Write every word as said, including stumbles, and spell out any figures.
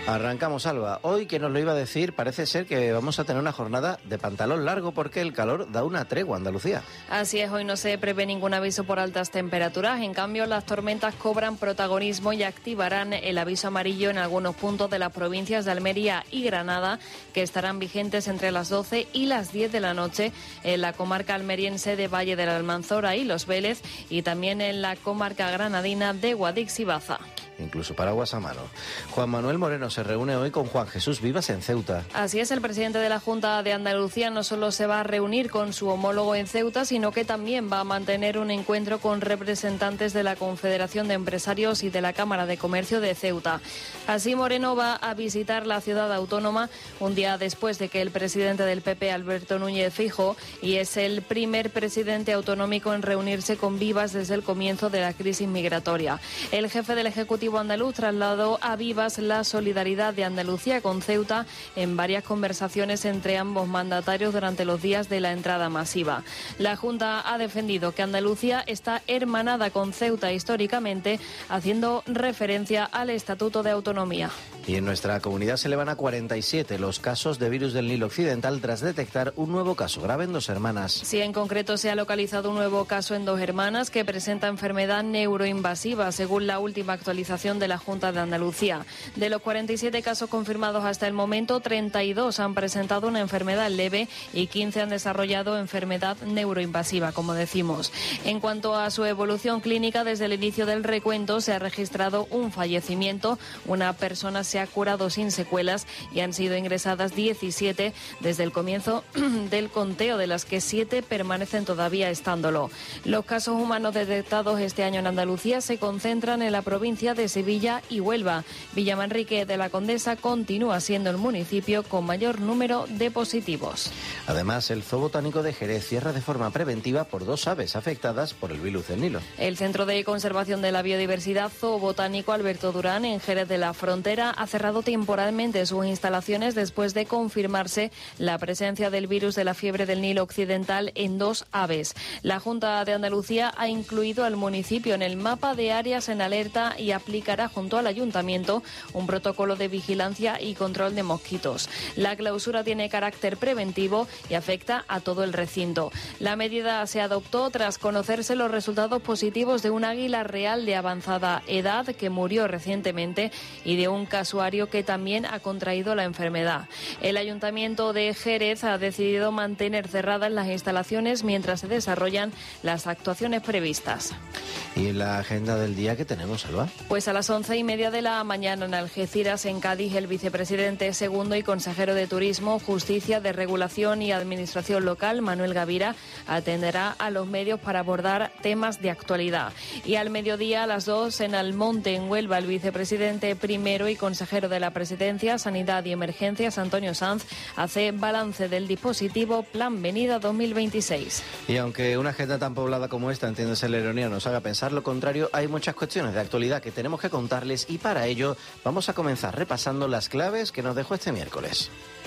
Arrancamos, Alba. Hoy, que nos lo iba a decir, parece ser que vamos a tener una jornada de pantalón largo porque el calor da una tregua a Andalucía. Así es, hoy no se prevé ningún aviso por altas temperaturas. En cambio, las tormentas cobran protagonismo y activarán el aviso amarillo en algunos puntos de las provincias de Almería y Granada, que estarán vigentes entre las doce y las diez de la noche en la comarca almeriense de Valle de la Almanzora y Los Vélez, y también en la comarca granadina de Guadix y Baza. Incluso paraguas a mano. Juan Manuel Moreno se reúne hoy con Juan Jesús Vivas en Ceuta. Así es, el presidente de la Junta de Andalucía no solo se va a reunir con su homólogo en Ceuta, sino que también va a mantener un encuentro con representantes de la Confederación de Empresarios y de la Cámara de Comercio de Ceuta. Así, Moreno va a visitar la ciudad autónoma un día después de que el presidente del P P, Alberto Núñez Feijóo, y es el primer presidente autonómico en reunirse con Vivas desde el comienzo de la crisis migratoria. El jefe del Ejecutivo andaluz trasladó a Vivas la solidaridad de Andalucía con Ceuta en varias conversaciones entre ambos mandatarios durante los días de la entrada masiva. La Junta ha defendido que Andalucía está hermanada con Ceuta históricamente, haciendo referencia al Estatuto de Autonomía. Y en nuestra comunidad se elevan a cuarenta y siete los casos de virus del Nilo Occidental tras detectar un nuevo caso grave en Dos Hermanas. Sí, en concreto se ha localizado un nuevo caso en Dos Hermanas que presenta enfermedad neuroinvasiva, según la última actualización de la Junta de Andalucía. De los cuarenta y siete casos confirmados hasta el momento, treinta y dos han presentado una enfermedad leve y quince han desarrollado enfermedad neuroinvasiva, como decimos. En cuanto a su evolución clínica, desde el inicio del recuento se ha registrado un fallecimiento. Una persona se ha curado sin secuelas y han sido ingresadas diecisiete desde el comienzo del conteo, de las que siete permanecen todavía estándolo. Los casos humanos detectados este año en Andalucía se concentran en la provincia de Sevilla y Huelva. Villamanrique de la Condesa continúa siendo el municipio con mayor número de positivos. Además, el Zoo Botánico de Jerez cierra de forma preventiva por dos aves afectadas por el virus del Nilo. El Centro de Conservación de la Biodiversidad Zoo Botánico Alberto Durán, en Jerez de la Frontera, ha cerrado temporalmente sus instalaciones después de confirmarse la presencia del virus de la fiebre del Nilo Occidental en dos aves. La Junta de Andalucía ha incluido al municipio en el mapa de áreas en alerta y aplicará junto al ayuntamiento un protocolo de vigilancia y control de mosquitos. La clausura tiene carácter preventivo y afecta a todo el recinto. La medida se adoptó tras conocerse los resultados positivos de un águila real de avanzada edad que murió recientemente y de un casuario que también ha contraído la enfermedad. El Ayuntamiento de Jerez ha decidido mantener cerradas las instalaciones mientras se desarrollan las actuaciones previstas. ¿Y en la agenda del día que tenemos, Alba? Pues a las once y media de la mañana en Algeciras, en Cádiz, el vicepresidente segundo y consejero de Turismo, Justicia, de Regulación y Administración Local, Manuel Gavira, atenderá a los medios para abordar temas de actualidad. Y al mediodía, a las dos, en Almonte, en Huelva, el vicepresidente primero y consejero de la Presidencia, Sanidad y Emergencias, Antonio Sanz, hace balance del dispositivo Plan Venida dos mil veintiséis. Y aunque una agenda tan poblada como esta, entiéndase la ironía, nos haga pensar lo contrario, hay muchas cuestiones de actualidad que tenemos que contarles y para ello vamos a comenzar repasando las claves que nos dejó este miércoles.